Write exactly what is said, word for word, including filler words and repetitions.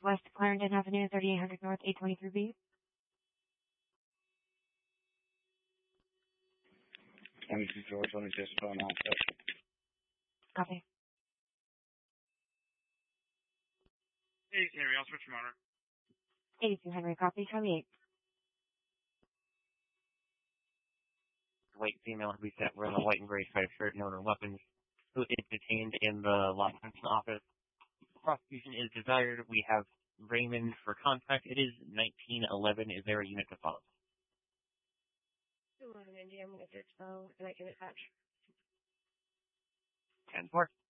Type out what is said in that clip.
West Clarendon Avenue, thirty-eight hundred North, eight twenty-three B. twenty-two George, let me just phone out. Copy. eighty-two Henry, I'll switch your motor. eighty-two Henry, copy. Charlie eight. White female who we sat wearing a white and gray striped shirt, known her weapons, who is detained in the Los Angeles office. Prosecution is desired. We have Raymond for contact. It is nineteen eleven. Is there a unit to follow? two eleven N G, I'm going to search phone, and I can attach. ten four.